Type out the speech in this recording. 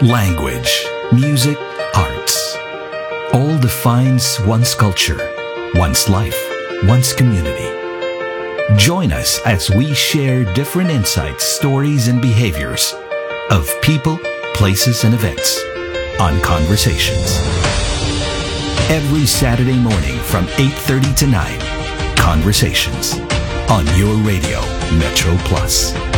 language, music, arts. All defines one's culture, one's life, one's community. Join us as we share different insights, stories, and behaviors of people, places, and events on Conversations. Every Saturday morning from 8:30 to 9, Conversations on your radio, Metro Plus.